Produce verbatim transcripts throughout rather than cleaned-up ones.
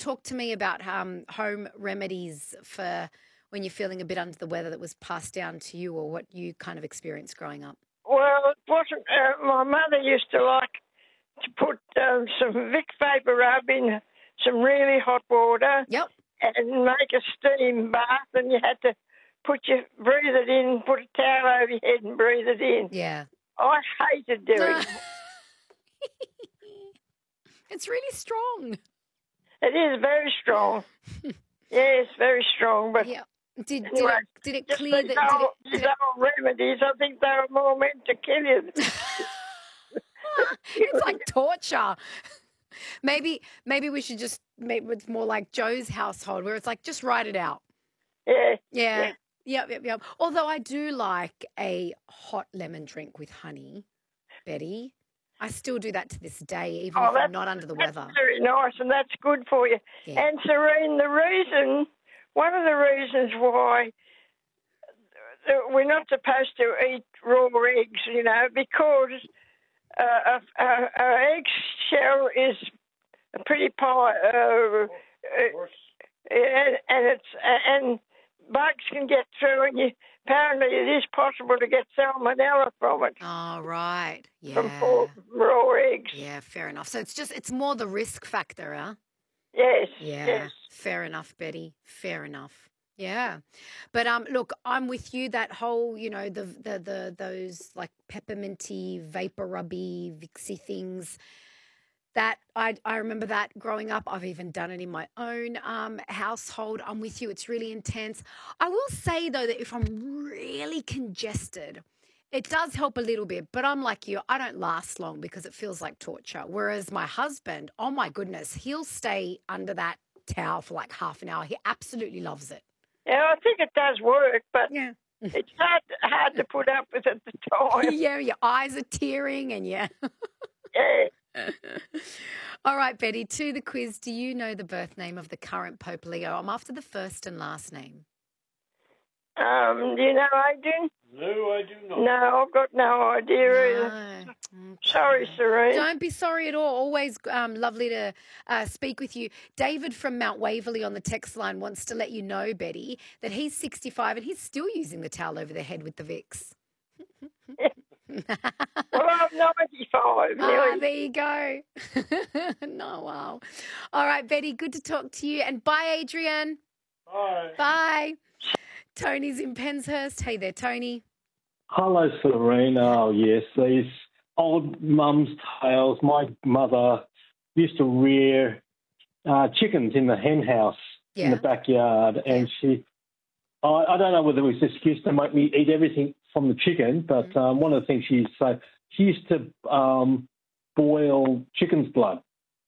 talk to me about um, home remedies for when you're feeling a bit under the weather that was passed down to you or what you kind of experienced growing up? Well, it wasn't. Uh, my mother used to like to put um, some Vic Vapor Rub in some really hot water. Yep. And make a steam bath, and you had to put your breathe it in, put a towel over your head, and breathe it in. Yeah. I hated doing it. It's really strong. It is very strong. Yes, very strong. But yeah. Did, anyway, did it did it just clear these that? old, Did it, these old remedies, I think they were more meant to kill you. It's like torture. Maybe maybe we should just maybe it's more like Joe's household where it's like just write it out. Yeah. Yeah. Yeah. Yep, yep, yep. Although I do like a hot lemon drink with honey, Betty. I still do that to this day, even Oh, if I'm that's- not under the That's weather. very nice, and that's good for you. Yeah. And Serene, the reason, one of the reasons why we're not supposed to eat raw eggs, you know, because uh, a, a, a egg shell is a pretty pie, uh, uh, and, and it's and bugs can get through, and you, apparently it is possible to get salmonella from it. Oh, right. Yeah. From raw, raw eggs. Yeah, fair enough. So it's just, it's more the risk factor, huh? Yes. Yeah. Yes. Fair enough, Betty. Fair enough. Yeah. But um, look, I'm with you. That whole, you know, the the the those like pepperminty, vapor rubby, Vixie things. That I I remember that growing up. I've even done it in my own um, household. I'm with you. It's really intense. I will say though that if I'm really congested, it does help a little bit. But I'm like you. I don't last long because it feels like torture. Whereas my husband, oh my goodness, he'll stay under that towel for like half an hour. He absolutely loves it. Yeah, I think it does work, but Yeah. it's hard hard to put up with at the time. Yeah, your eyes are tearing and yeah. Yeah. All right, Betty, to the quiz. Do you know the birth name of the current Pope Leo? I'm after the first and last name. Um, do you know, Adrian? No, I do not. No, I've got no idea either. No. Okay. Sorry, Serene. Don't be sorry at all. Always um, lovely to uh, speak with you. David from Mount Waverley on the text line wants to let you know, Betty, that he's sixty-five and he's still using the towel over the head with the Vicks. Well, I'm ninety-five, Ah, really. there you go. No, wow. All right, Betty, good to talk to you. And bye, Adrian. Bye. Bye. Tony's in Penshurst. Hey there, Tony. Hello, Serene. Oh, yes, these old mum's tales. My mother used to rear uh, chickens in the hen house in the Yeah. backyard, and she, I, I don't know whether it was just used to make me eat everything from the chicken, but Mm-hmm. um, one of the things she used to say, she used to um, boil chicken's blood.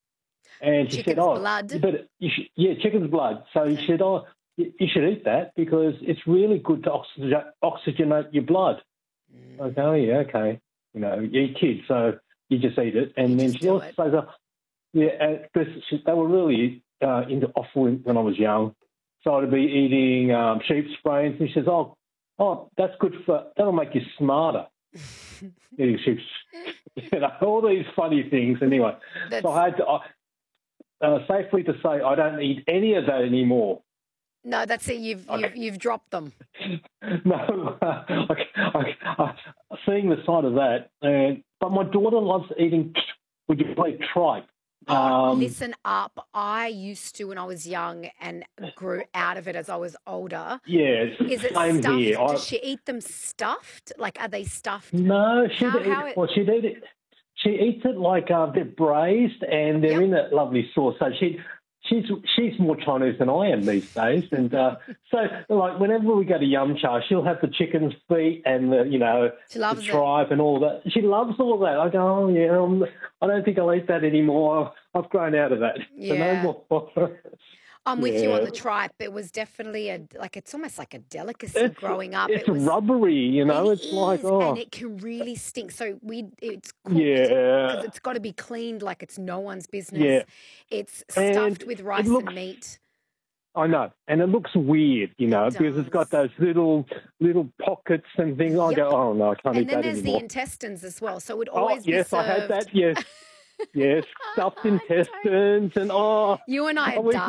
And she Chicken's said, oh, blood? you better, you should, yeah, chicken's blood. So Okay. she said, oh, you you should eat that because it's really good to oxygen, oxygenate your blood. Mm. Okay, oh, yeah, okay. You know, you're kids, so you just eat it. And You then just she do also it. says, uh, yeah, because they were really uh, into offering when I was young. So I'd be eating um, sheep's brains. And she says, oh, oh, that's good for, that'll make you smarter. Eating sheep's, you know, all these funny things. Anyway, That's, so I had to, uh, uh, safely to say I don't eat any of that anymore. no, that's it. You've, Okay. you've, you've dropped them. No, I, I, I, seeing the side of that, and but my daughter loves eating. Would you play tripe? Oh, Um, listen up. I used to when I was young and grew out of it as I was older. yeah, Is it same stuffed? here. I, Does she eat them stuffed? Like, are they stuffed? no, she'd How- eat. how it- Well, she'd eat it. She eats it like uh, they're braised and they're Yep. in that lovely sauce. So she. She's she's more Chinese than I am these days, and uh, so like whenever we go to Yum Cha, she'll have the chicken's feet and the you know She loves the it. tripe and all that. She loves all that. I go, oh yeah, um, I don't think I'll eat that anymore. I've grown out of that. Yeah. So no more. I'm with you on the Yeah. tripe. It was definitely a like it's almost like a delicacy It's, growing up. it's it was rubbery, you know. It it's like is, oh and it can really stink. So we, it's cooked yeah, because it's got to be cleaned like it's no one's business. yeah. It's And stuffed with it rice looks- and meat. I know, and it looks weird, you know, It because it's got does. those little little pockets and things. I Yep. go, oh no, I can't And eat then that there's anymore. the intestines as well. So it would Oh always yes, be served. I had that. Yes, yes, stuffed Don't. intestines and oh. You and I Oh, are we dark.